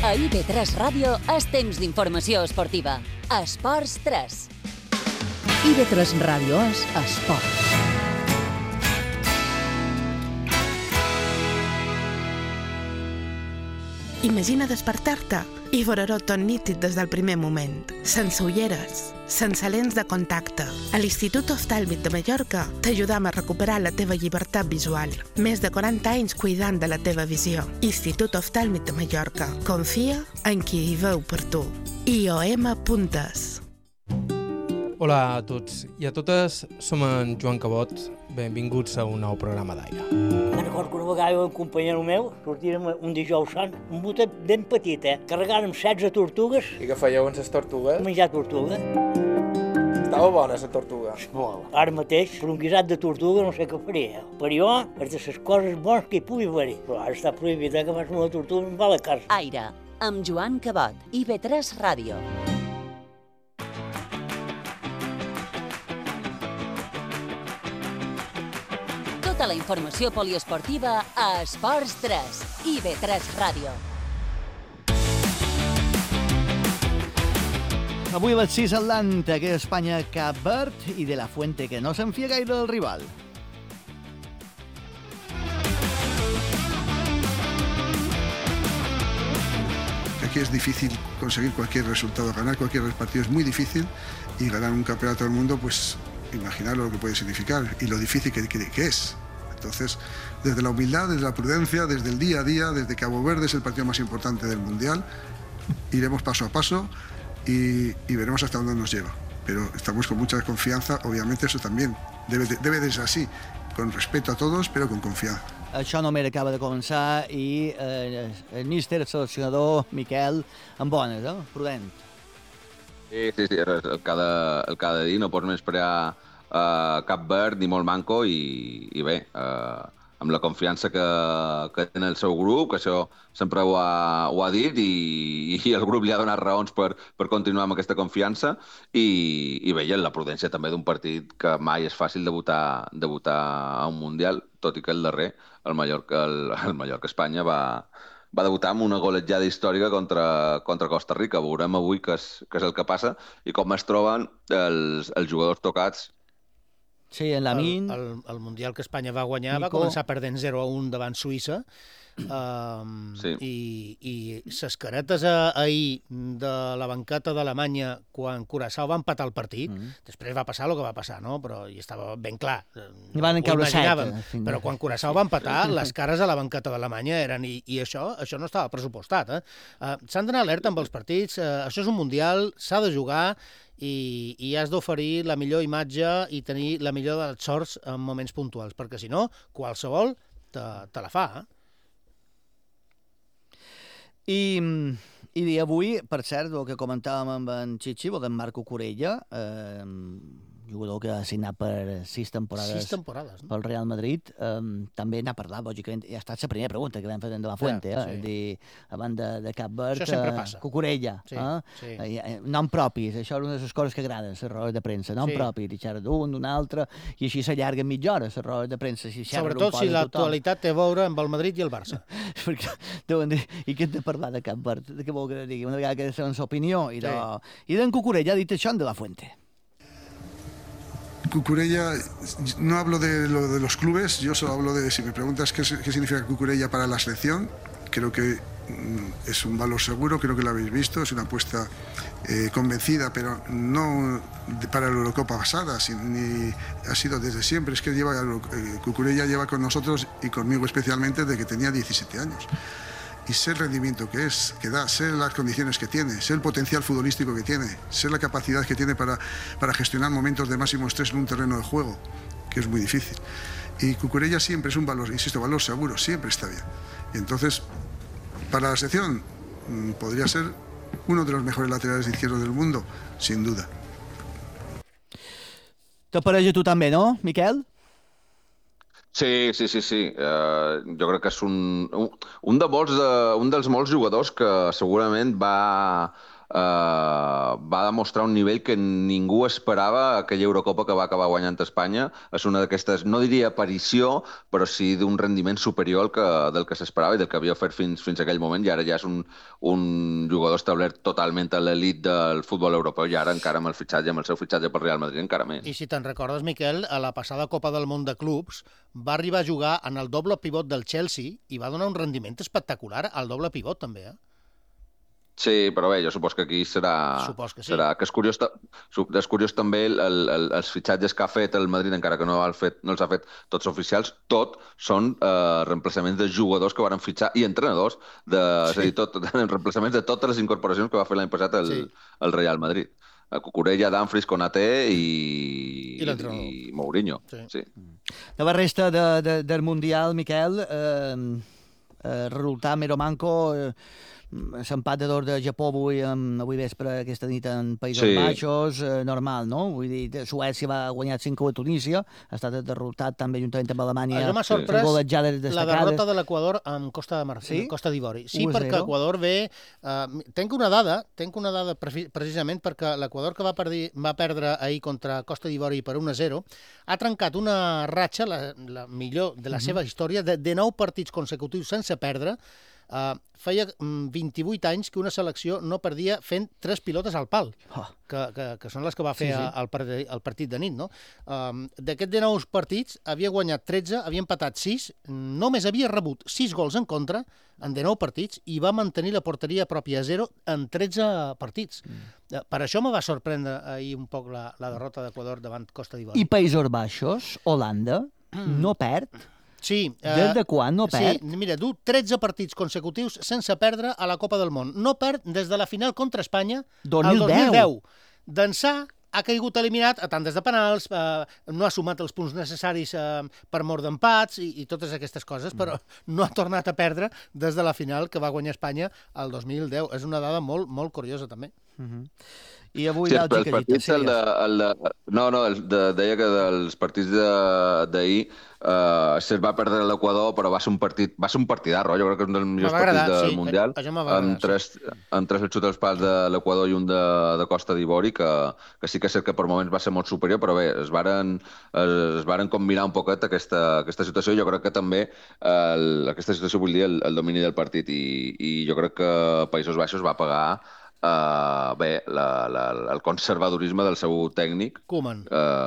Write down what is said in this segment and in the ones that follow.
A IB3 Ràdio és temps d'informació esportiva. Esports 3. IB3 Ràdio és esport. Imagina despertar-te i veure-ho tot nítid des del primer moment. Sense ulleres, sense lents de contacte. A l'Institut Oftàlmic de Mallorca t'ajudam a recuperar la teva llibertat visual. Més de 40 anys cuidant de la teva visió. Institut Oftàlmic de Mallorca. Confia en qui hi veu per tu. IOM.es. Hola a tots i a totes, som en Joan Cabot. Benvinguts a un nou programa d'Aire. Recordo que una vegada un companyero meu sortíem un dijous sant, un botet ben petit, carregàrem 16 tortugues. I què fèieu amb les tortugues? Menjar tortuga. Estava bona, la tortuga. Molt. Ara mateix, per un guisat de tortuga no sé què faria. Per jo, és de les coses bones que hi pugui haver-hi. Però ara està prohibit que fas una tortuga i va a la casa. Aire, amb Joan Cabot, IB3 Ràdio. Tota la informació poliesportiva a Esports 3, IB3 Ràdio. Avui a les 6 Atlanta, que és Espanya, Cap Verd, i de la Fuente, que no s'enfia gaire del rival. Aquí es difícil conseguir cualquier resultado, ganar cualquier partido es muy difícil, y ganar un campeonato del mundo, pues imaginar lo que puede significar y lo difícil que es. Entonces, desde la humildad, desde la prudencia, desde el día a día, desde Cabo Verde es el partido más importante del Mundial, iremos paso a paso y veremos hasta dónde nos lleva. Pero estamos con mucha confianza, obviamente eso también debe de ser así, con respeto a todos, pero con confianza. Això només acaba de començar i el míster, el seleccionador, Miquel, amb bones, prudent. Sí, el que ha de dir, no pots menysprear Cap Verd ni molt manco i bé, amb la confiança que té en el seu grup, que això sempre ho ha dit i el grup li ha donat raons per continuar amb aquesta confiança i bé, i la prudència també d'un partit que mai és fàcil debutar a un Mundial, tot i que el darrer, el Mallorca-Espanya va debutar amb una golejada històrica contra Costa Rica. Veurem avui què és el que passa i com es troben els jugadors tocats. Sí, en Lamin... El Mundial que Espanya va guanyar va començar perdent 0-1 davant Suïssa i les caretes ahir de la banqueta d'Alemanya quan Curaçao va empatar el partit, després va passar el que va passar, no? Però hi estava ben clar. Van caure set. Però quan Curaçao va empatar, les cares a la banqueta d'Alemanya eren... I això no estava pressupostat. S'han d'anar alerta amb els partits. Això és un Mundial, s'ha de jugar i has d'oferir la millor imatge i tenir la millor de les sorts en moments puntuals, perquè si no, qualsevol te la fa. I avui, per cert, el que comentàvem amb en Chichi, el Marco Corella, jugador que ha signat per 6 temporades pel Real Madrid, també n'ha parlat, lògicament, ha estat la primera pregunta que vam fer de la Fuente, a banda de Cap Verd, Cucurella, nom propis, això és una de les coses que agraden, les rodes de premsa, nom propi, xerra d'un altre, i així s'allarguen mitja hora, les rodes de premsa. Sobretot si l'actualitat té a veure amb el Madrid i el Barça. I què hem de parlar de Cap Verd? Què vol que digui? Una vegada que ha de ser opinió. I d'en Cucurella ha dit això de la Fuente. Cucurella, no hablo de los clubes, yo solo hablo de, si me preguntas qué significa Cucurella para la selección, creo que es un valor seguro, creo que lo habéis visto, es una apuesta convencida, pero no para la Eurocopa pasada, ni ha sido desde siempre, es que Cucurella lleva con nosotros y conmigo especialmente desde que tenía 17 años. Y sé el rendimiento que da, sé las condiciones que tiene, sé el potencial futbolístico que tiene, sé la capacidad que tiene para gestionar momentos de máximo estrés en un terreno de juego, que es muy difícil. Y Cucurella siempre es un valor, insisto, valor seguro, siempre está bien. Y entonces, para la selección, podría ser uno de los mejores laterales izquierdos del mundo, sin duda. Te pareix a tu també, no, Miquel? Sí. Jo crec que és un dels molts jugadors que segurament va va demostrar un nivell que ningú esperava aquella Eurocopa que va acabar guanyant Espanya. És una d'aquestes, no diria aparició, però sí d'un rendiment superior del que s'esperava i del que havia fet fins a aquell moment, i ara ja és un jugador establert totalment a l'elit del futbol europeu, i ara encara amb el seu fitxatge pel Real Madrid encara més. I si te'n recordes, Miquel, a la passada Copa del Món de Clubs va arribar a jugar en el doble pivot del Chelsea i va donar un rendiment espectacular al doble pivot també, Sí, però bé, jo supos que aquí serà... Supos que sí. Que és curiós també els fitxatges que ha fet el Madrid, encara que no els ha fet tots oficials, tot són reemplaçaments de jugadors que van fitxar i entrenadors, és a dir, reemplaçaments de totes les incorporacions que va fer l'any passat el Real Madrid. Cucurella, Dumfries, Konaté i Mourinho. Sí. De la resta del Mundial, Miquel, resultat Mero Manco... S'empat de 2 de Japó avui vespre, aquesta nit en Països Baixos, normal, no? Vull dir, Suècia va guanyar 5 a Tunísia, ha estat el resultat també juntament amb Alemanya. Això m'ha sorprès la derrota de l'Equador amb Costa d'Ivori. Sí, perquè Equador ve... Tenc una dada precisament perquè l'Equador que va perdre ahir contra Costa d'Ivori per 1-0 ha trencat una ratxa, la millor de la seva història, de 9 partits consecutius sense perdre. Feia 28 anys que una selecció no perdia fent 3 pilotes al pal, que són les que va fer el partit de nit, no? D'aquests 19 partits havia guanyat 13, havia empatat 6, només havia rebut 6 gols en contra en 19 partits i va mantenir la porteria pròpia a 0 en 13 partits. Per això me va sorprendre ahir un poc la derrota d'Equador davant Costa d'Ivori. I Països Baixos, Holanda, no perd? Sí. Des de quan no perd? Sí, mira, du 13 partits consecutius sense perdre a la Copa del Món. No perd des de la final contra Espanya al 2010. D'ençà ha caigut eliminat a tantes de penals, no ha sumat els punts necessaris per mort d'empats i totes aquestes coses, però no ha tornat a perdre des de la final que va guanyar Espanya el 2010. És una dada molt, molt curiosa, també. I avui Bèlgica deia que dels partits d'ahir se'ls va perdre l'Equador, però va ser un partidarro. Jo crec que és un dels millors partits del Mundial, amb tres xuts als pals de l'Equador i un de Costa d'Ivori, que sí que és cert que per moments va ser molt superior, però bé, es varen combinar un poquet aquesta situació. Jo crec que també aquesta situació, vull dir, el domini del partit, i jo crec que Països Baixos va pagar el conservadorisme del seu tècnic. Koeman.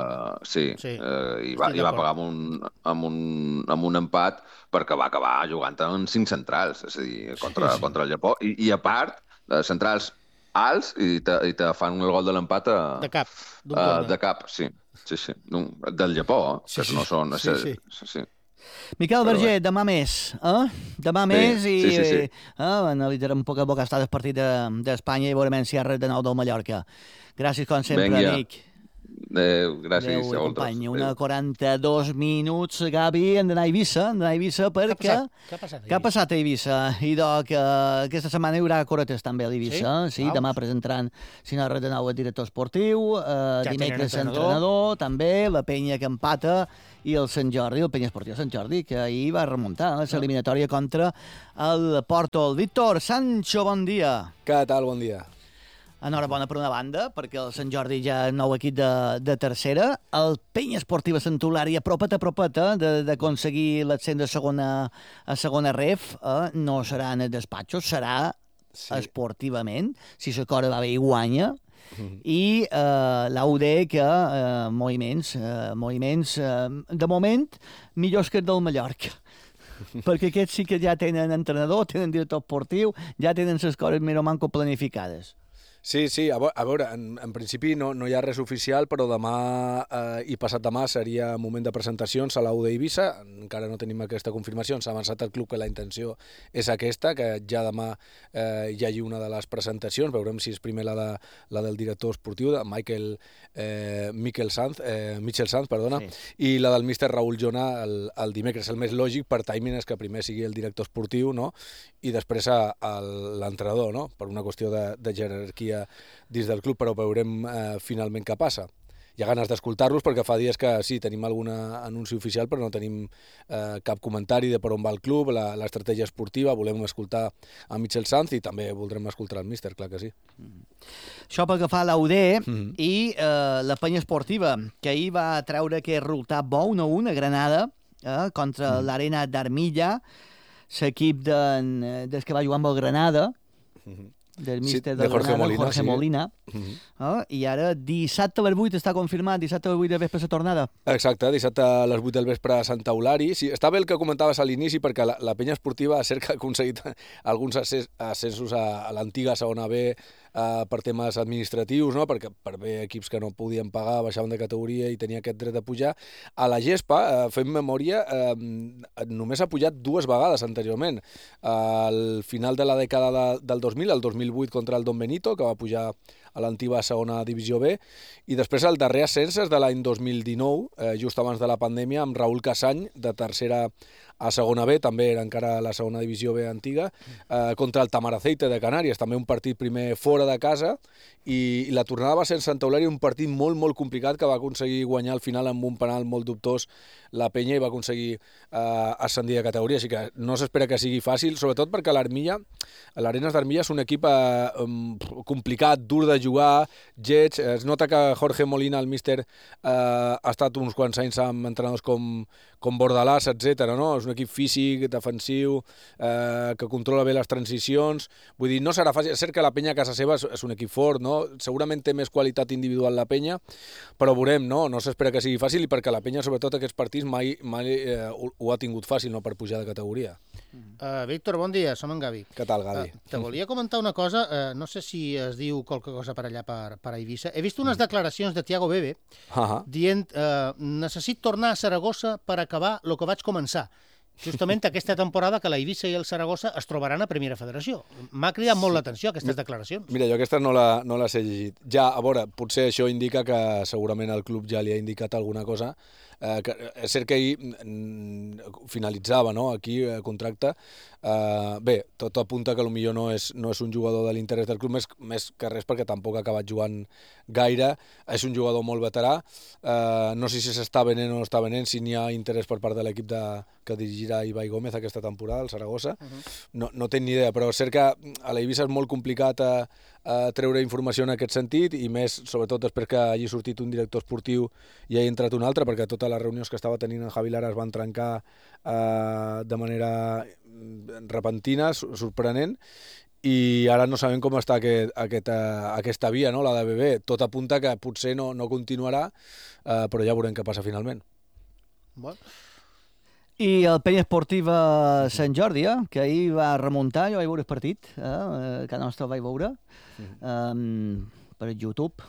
I va pagar amb un empat perquè va acabar jugant amb 5 centrals, és a dir, contra el Japó. I a part, centrals alts, i te fan el gol de l'empat de cap. De cap, sí. Del Japó, que no són... Sí. Miquel Berger, demà més, Demà més i analitzarem un poc el que ha estat el partit d'Espanya i veurem si hi ha res de nou del Mallorca. Gràcies, com sempre, amic. Gràcies a vosaltres. 42 minuts, Gavi, hem d'anar a Eivissa perquè... Què ha passat a Eivissa? Aquesta setmana hi haurà coretes també a Eivissa. Sí, demà presentaran, si no res de nou, el director esportiu, dimecres entrenador, també, la penya que empata, i el Sant Jordi, el penya esportiu Sant Jordi, que ahir va remuntar l'eliminatòria contra el Porto. El Víctor Sancho, bon dia. Què tal? Bon dia. Enhorabona per una banda, perquè el Sant Jordi ja és nou equip de tercera. El penya esportiva Sant Eulària apropa't d'aconseguir l'ascens a segona ref. No serà en els despatxos, serà esportivament. Si la cosa va bé i guanya. I l'AUD que moviments de moment millors que el del Mallorca, perquè aquests sí que ja tenen entrenador, tenen director esportiu, ja tenen les coses més o manco planificades. Sí, a veure, en principi no hi ha res oficial, però demà i passat demà seria moment de presentacions a l'AU d'Eivissa. Encara no tenim aquesta confirmació, ens ha avançat el club que la intenció és aquesta, que ja demà hi hagi una de les presentacions. Veurem si és primer la del director esportiu, de Michel Sanz, i la del míster Raúl Jona el dimecres. El més lògic per timing és que primer sigui el director esportiu, no? I després l'entrenador, no? Per una qüestió de jerarquia dins del club, però veurem finalment què passa. hi ha ganes d'escoltar-los perquè fa dies que sí, tenim algun anunci oficial però no tenim cap comentari de per on va el club, l'estratègia esportiva, volem escoltar a Michel Sanz i també voldrem escoltar el míster, clar que sí. Això pel que fa a l'UD i la penya esportiva, que ahir va treure aquest resultat bo 1-1 a Granada contra l'Arena d'Armilla, l'equip des que va jugar amb el Granada, del míster de Jorge Granada, Molina, Jorge Molina. I ara dissabte a les 8 està confirmat, dissabte a les 8 de vespre la tornada. Exacte, dissabte a les 8 del vespre a Santa Eulària. Sí, està bé el que comentaves a l'inici, perquè la penya esportiva cerca ha aconseguit alguns ascensos a l'antiga segona B per temes administratius, no? Perquè per bé equips que no podien pagar baixaven de categoria i tenia aquest dret de pujar. A la Gespa, fem memòria, només ha pujat 2 vegades anteriorment. Al final de la dècada del 2000, el 2008 contra el Don Benito, que va pujar a l'antiga segona divisió B, i després el darrer ascens és de l'any 2019, just abans de la pandèmia, amb Raúl Casany, de tercera a segona B, també era encara la segona divisió B antiga, contra el Tamaraceite de Canàries, també un partit primer fora de casa, i la tornada va ser en Santa Eulària, un partit molt, molt complicat que va aconseguir guanyar al final amb un penal molt dubtós la penya i va aconseguir ascendir de categoria, així que no s'espera que sigui fàcil, sobretot perquè l'Arenas d'Armilla és un equip complicat, dur de jugar, lleig, es nota que Jorge Molina, el míster, ha estat uns quants anys amb entrenadors com Bordalàs, etc. No? És un equip físic, defensiu, que controla bé les transicions, vull dir, no serà fàcil, és cert que la penya a casa seva és un equip fort, no? Segurament té més qualitat individual la penya, però veurem, no s'espera que sigui fàcil i perquè la penya, sobretot aquests partits, mai ho ha tingut fàcil, no?, per pujar de categoria. Víctor, bon dia, som en Gavi. Què tal, Gavi? Te volia comentar una cosa, no sé si es diu qualque cosa per allà, per Eivissa. He vist unes declaracions de Thiago Bebe dient necessito tornar a Saragossa per acabar el que vaig començar. Justament aquesta temporada que la Eivissa i el Saragossa es trobaran a Primera Federació. M'ha cridat molt l'atenció aquestes declaracions. Mira, jo aquestes no les he llegit. Ja, a veure, potser això indica que segurament el club ja li ha indicat alguna cosa. És cert que ahir finalitzava, no?, aquí contracte. Bé, tot apunta que potser no és un jugador de l'interès del club, més que res perquè tampoc ha acabat jugant gaire. És un jugador molt veterà. No sé si s'està venent o no està venent, si n'hi ha interès per part de l'equip que dirigirà Ibai Gómez aquesta temporada, el Saragossa. No tinc ni idea, però és cert que a l'Eivissa és molt complicat treure informació en aquest sentit, i més, sobretot, després que hagi sortit un director esportiu i hagi entrat un altre, perquè totes les reunions que estava tenint en Javi Lara es van trencar de manera repentina, sorprenent, i ara no sabem com està aquesta via, no?, la de BB. Tot apunta que potser no continuarà, però ja veurem què passa finalment. I el penya esportiva Sant Jordi, que ahir va remuntar, jo vaig veure el partit, a casa nostra el vaig veure, per YouTube.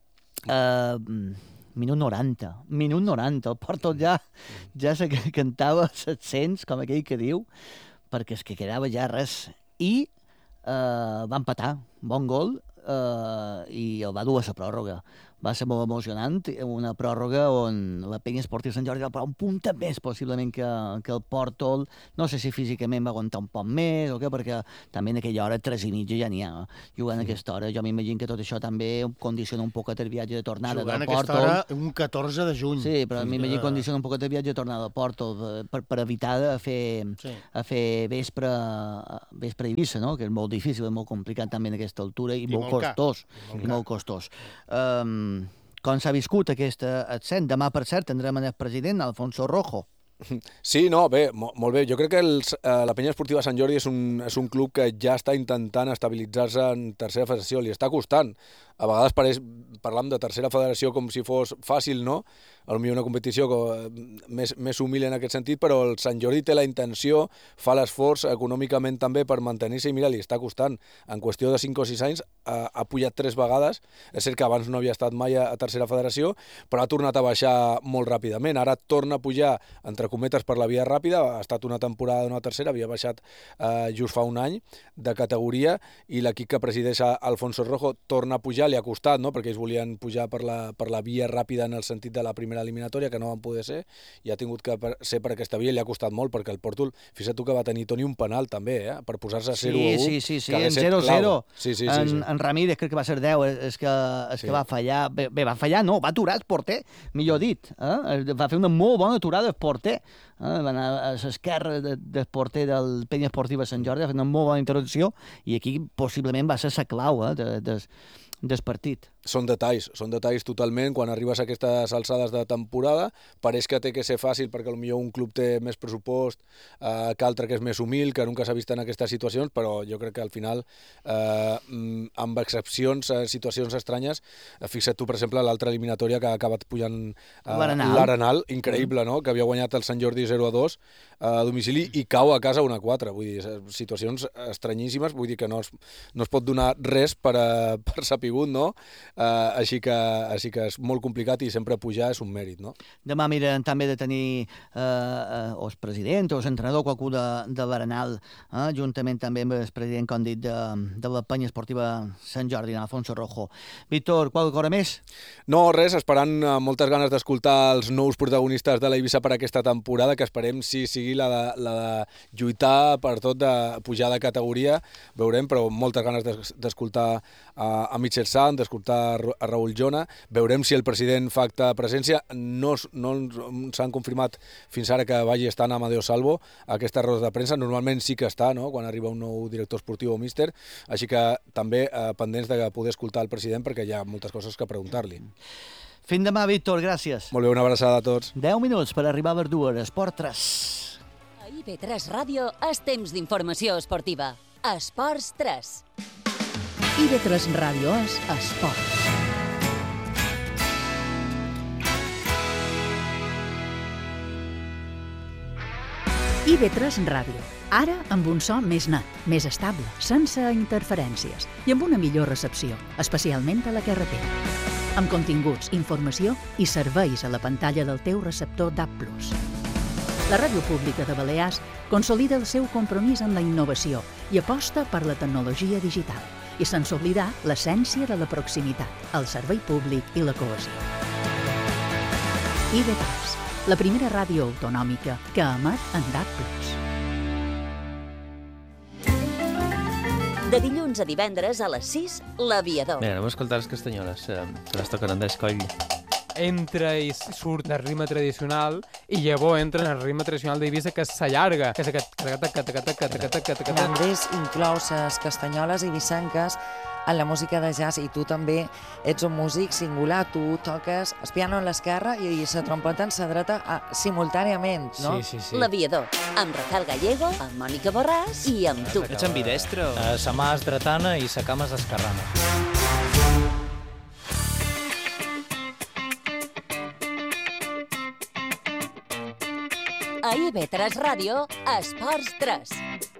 Minut 90, el Porto ja se cantava 700, com aquell que diu, perquè és que quedava ja res. I va empatar, bon gol, i el va dur a la pròrroga. Va ser molt emocionant, una pròrroga on la penya esportiva Sant Jordi va parar un punt més, possiblement, que el Porto. No sé si físicament va aguantar un poc més o què, perquè també en aquella hora 3:30 ja n'hi ha. Jugant a aquesta hora, jo m'imagino que tot això també condiciona un poc el viatge de tornada del Porto. Jugant a aquesta hora, un 14 de juny. Sí, però m'imagino que condiciona un poc el viatge de tornada del Porto per evitar fer vespre a Eivissa, no?, que és molt difícil, és molt complicat també en aquesta altura i molt costós. Com s'ha viscut aquest ascens? Demà, per cert, tindrem el president, Alfonso Rojo. Sí, no, bé, molt bé. Jo crec que la penya esportiva Sant Jordi és un club que ja està intentant estabilitzar-se en tercera federació. Li està costant. A vegades parlam de tercera federació com si fos fàcil, no? Potser una competició més humil en aquest sentit, però el Sant Jordi té la intenció, fa l'esforç econòmicament també per mantenir-se, i mira, li està costant. En qüestió de 5 o 6 anys ha pujat 3 vegades. És cert que abans no havia estat mai a tercera federació, però ha tornat a baixar molt ràpidament. Ara torna a pujar, entre cometes, per la via ràpida. Ha estat una temporada d'una tercera, havia baixat just fa un any de categoria, i l'equip que presideix Alfonso Rojo torna a pujar. Li ha costat, no?, perquè ells volien pujar per la via ràpida en el sentit de la primera primera eliminatòria, que no van poder ser, i ha tingut que ser per aquesta via, i li ha costat molt, perquè el Porto, fixa't tu que va tenir, Toni, un penal també, per posar-se 0-1. Sí, en 0-0. En Ramírez, crec que va ser 10, és que va fallar. Bé, va fallar, no, va aturar el porter, millor dit. Va fer una molt bona aturada el porter. Va anar a l'esquerra del porter del Penya Esportiva Sant Jordi, va fer una molt bona intervenció, i aquí possiblement va ser la clau del partit. Són detalls totalment. Quan arribes a aquestes alçades de temporada, pareix que té que ser fàcil perquè potser un club té més pressupost que altre que és més humil, que nunca s'ha vist en aquestes situacions, però jo crec que al final, amb excepcions, situacions estranyes, fixa't tu, per exemple, l'altra eliminatòria que ha acabat pujant l'Arenal, increïble, no? Que havia guanyat el Sant Jordi 0-2 a domicili i cau a casa 1-4. Vull dir, situacions estranyíssimes, vull dir que no es pot donar res per sapigut, no? Així que és molt complicat i sempre pujar és un mèrit, no? Demà miren també de tenir o el president o l'entrenador, qualcú de l'Arenal, juntament també amb el president, com dit, de la Penya Esportiva Sant Jordi, Alfonso Rojo. Víctor, qualque cosa més? No, res, esperant moltes ganes d'escoltar els nous protagonistes de l'Eivissa per aquesta temporada, que esperem si sigui la de lluitar per tot, de pujar de categoria, veurem, però moltes ganes d'escoltar a Michel Sant, d'escoltar a Raül Jona. Veurem si el president fa acte de presència. No s'han confirmat fins ara que vagi estant Amadeo Salvo a aquestes rodes de premsa. Normalment sí que està, no?, quan arriba un nou director esportiu o míster, així que també pendents de poder escoltar el president perquè hi ha moltes coses que preguntar-li. Fins demà, Víctor, gràcies. Molt bé, una abraçada a tots. 10 minuts per arribar a les 2, Esport 3. A IB3 Ràdio és temps d'informació esportiva. Esports 3. IB3 Ràdio és esport. IB3 Ràdio. Ara amb un so més net, més estable, sense interferències i amb una millor recepció, especialment a la carretera. Amb continguts, informació i serveis a la pantalla del teu receptor DAB+. La Ràdio Pública de Balears consolida el seu compromís amb la innovació i aposta per la tecnologia digital, i sense oblidar l'essència de la proximitat, el servei públic i la cohesió. IB3, la primera ràdio autonòmica que emet en DAB+. De dilluns a divendres a les 6, L'Aviador. Bé, anem a escoltar les castanyoles, que les toquen Andrés Coll. Entra i surt del ritme tradicional i llavors entra en el ritme tradicional d'Eivissa, que s'allarga, que és aquest... Andrés inclou les castanyoles eivissenques en la música de jazz, i tu també ets un músic singular, tu toques el piano en l'esquerra i la trompeta en la dreta simultàniament, no? Sí. L'Aviador, amb Rafael Gallego, amb Mònica Borràs i amb tu. Ets ambidestre? Sa mà és dretana i sa cama és esquerrana. A IB3 Ràdio, Esports 3.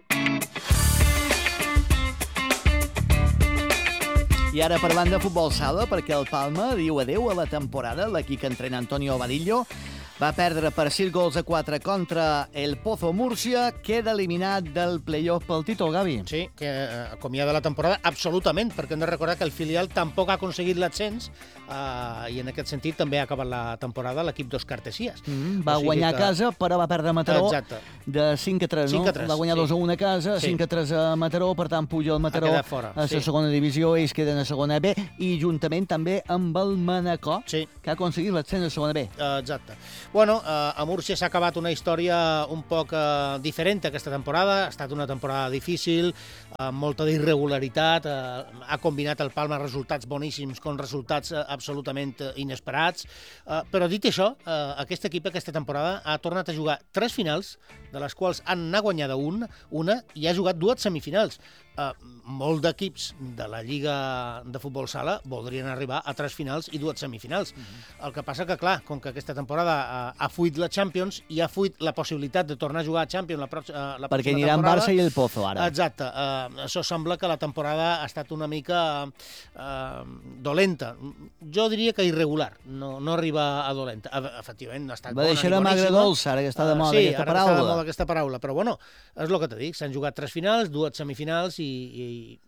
I ara parlant de futbol sala, perquè el Palma diu adeu a la temporada. L'equip que entrena Antonio Vadillo va perdre per 6-4 contra el Pozo Múrcia, queda eliminat del play-off pel títol, Gavi. Sí, que acomiada la temporada absolutament, perquè hem de recordar que el filial tampoc ha aconseguit l'ascens, i en aquest sentit també ha acabat la temporada l'equip d'Òscar Tessias. Va guanyar a casa, però va perdre a Mataró. Exacte. De 5-3, no? 5-3, va guanyar 2-1 a casa, 5-3 a Mataró, per tant puja el Mataró a la segona divisió, ells queden a segona B, i juntament també amb el Manacor, que ha aconseguit l'ascens a segona B. Exacte. Bueno, a Múrcia s'ha acabat una història un poc diferent aquesta temporada. Ha estat una temporada difícil, amb molta d'irregularitat. Ha combinat el Palma resultats boníssims com resultats absolutament inesperats. Però dit això, aquest equip aquesta temporada ha tornat a jugar 3 finals, de les quals n'ha guanyada una i ha jugat 2 semifinals. Molts d'equips de la Lliga de Futbol Sala voldrien arribar a 3 finals i 2 semifinals. El que passa que, clar, com que aquesta temporada ha fuit la Champions i ha fuit la possibilitat de tornar a jugar a Champions la pròxima temporada... Perquè aniran Barça i el Pozo, ara. Exacte. Això sembla que la temporada ha estat una mica dolenta. Jo diria que irregular, no arriba a dolenta. Efectivament, ha estat bona i boníssima. Va deixar a magre dolça, ara que està de moda aquesta paraula. Sí, ara està de moda aquesta paraula, però bueno, és el que t'he dit, s'han jugat 3 finals, 2 semifinals i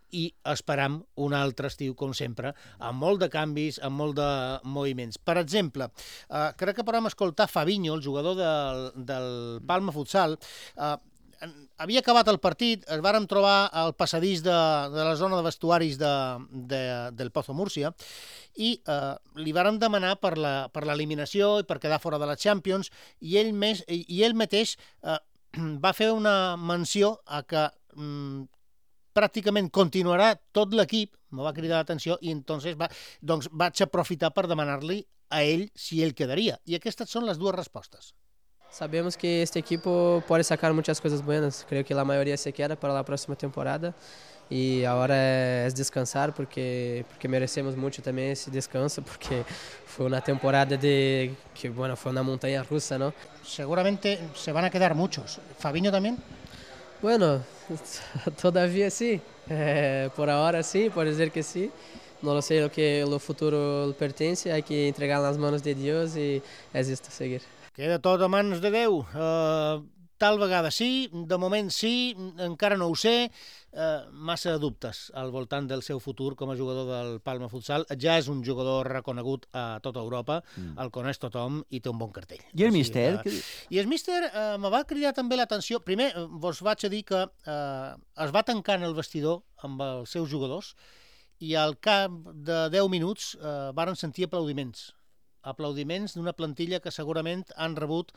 i esperam un altre estiu, com sempre, amb molt de canvis, amb molt de moviments. Per exemple, crec que podem escoltar Fabinho, el jugador del Palma Futsal. Havia acabat el partit, es vàrem trobar al passadís de la zona de vestuaris del Pozo Múrcia i li vàrem demanar per l'eliminació i per quedar fora de la Champions i ell mateix va fer una menció a que pràcticament continuarà tot l'equip, me va cridar l'atenció i entonces vaig aprofitar per demanar-li a ell si ell quedaria. I aquestes són les dues respostes. Sabemos que este equipo puede sacar muchas cosas buenas, creo que la mayoría se queda para la próxima temporada y ahora es descansar porque merecemos mucho también ese descanso porque fue una temporada fue una montaña rusa, ¿no? Seguramente se van a quedar muchos. ¿Fabinho también? Bueno, todavía sí, por ahora sí, puede ser que sí. No lo sé, lo que el futuro pertenece, hay que entregar en las manos de Dios y es esto, seguir. Queda tot a mans de Déu. Tal vegada sí, de moment sí, encara no ho sé. Massa dubtes al voltant del seu futur com a jugador del Palma Futsal. Ja és un jugador reconegut a tota Europa, el coneix tothom i té un bon cartell. I el míster? I el míster me va cridar també l'atenció. Primer, vos vaig a dir que es va tancar en el vestidor amb els seus jugadors i al cap de 10 minuts varen sentir aplaudiments d'una plantilla que segurament han rebut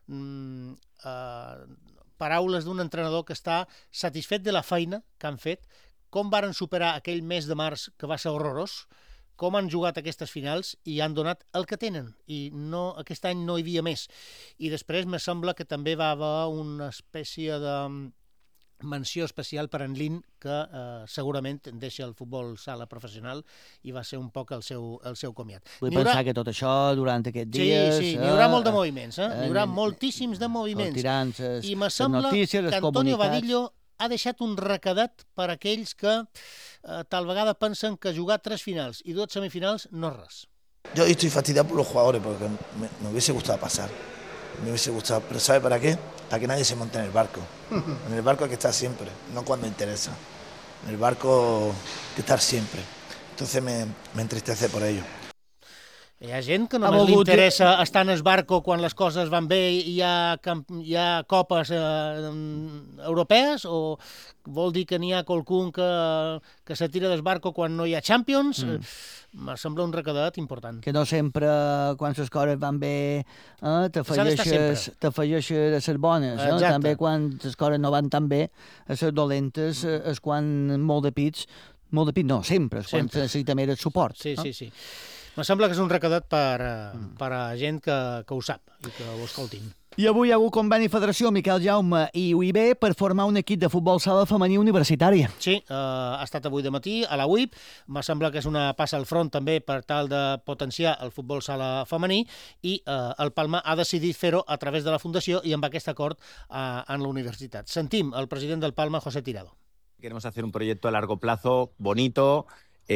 paraules d'un entrenador que està satisfet de la feina que han fet, com varen superar aquell mes de març que va ser horrorós, com han jugat aquestes finals i han donat el que tenen i aquest any no hi havia més. I després me sembla que també va haver una espècie de menció especial per en Lin, que segurament deixa el futbol sala professional i va ser un poc el seu comiat. Vull pensar que tot això durant aquests dies... Sí, n'hi haurà molt de moviments, n'hi haurà moltíssims de moviments. I me sembla que Antonio Vadillo ha deixat un recadat per a aquells que tal vegada pensen que jugar 3 finals i 2 semifinals no és res. Yo estoy fastidiado por los jugadores porque me hubiese gustado pasar. Me hubiese gustado, pero ¿sabe para qué? Para que nadie se monte en el barco. En el barco hay que estar siempre, no cuando interesa. En el barco hay que estar siempre. Entonces me entristece por ello. Hi ha gent que només li interessa estar en el barco quan les coses van bé i hi ha copes europees, o vol dir que n'hi ha qualcun que se tira del barco quan no hi ha Champions? Me sembla un recadat important. Que no sempre, quan les coses van bé, t'afegeixes a les bones. També quan les coses no van tan bé, a les dolentes és quan molt de pits no, sempre, és quan necessita més el suport. Sí. Me sembla que és un recadat per a gent que ho sap i que ho escoltin. I avui hi ha hagut conveni Federació Miquel Jaume i UIB per formar un equip de futbol sala femení universitari. Sí, ha estat avui de matí a la UIB. Me sembla que és una passa al front també per tal de potenciar el futbol sala femení i el Palma ha decidit fer-ho a través de la Fundació i amb aquest acord en la universitat. Sentim el president del Palma, José Tirado. Queremos hacer un proyecto a largo plazo, bonito,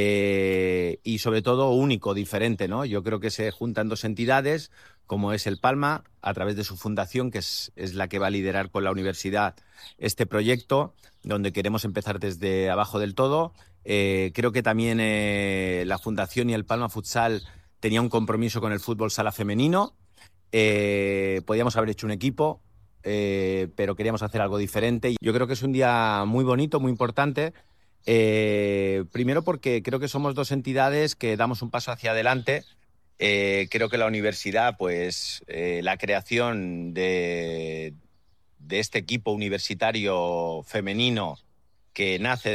y sobre todo único, diferente, ¿no? Yo creo que se juntan 2 entidades, como es el Palma, a través de su fundación, que es la que va a liderar con la universidad este proyecto, donde queremos empezar desde abajo del todo. Creo que también la fundación y el Palma Futsal tenía un compromiso con el fútbol sala femenino. Podíamos haber hecho un equipo, pero queríamos hacer algo diferente. Yo creo que es un día muy bonito, muy importante. Primero porque creo que somos 2 entidades que damos un paso hacia adelante. Creo que la universidad, pues la creación de este equipo universitario femenino que nace